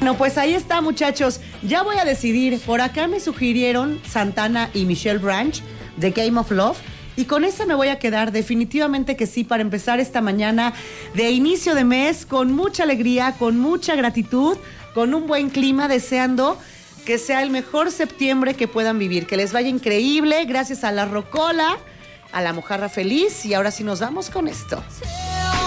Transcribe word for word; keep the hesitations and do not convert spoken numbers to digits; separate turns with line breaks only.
Bueno, pues ahí está, muchachos. Ya voy a decidir. Por acá me sugirieron Santana y Michelle Branch de Game of Love. Y con esa me voy a quedar, definitivamente que sí, para empezar esta mañana de inicio de mes con mucha alegría, con mucha gratitud, con un buen clima, deseando que sea el mejor septiembre que puedan vivir, que les vaya increíble, gracias a la Rocola, a la Mojarra Feliz, y ahora sí nos vamos con esto.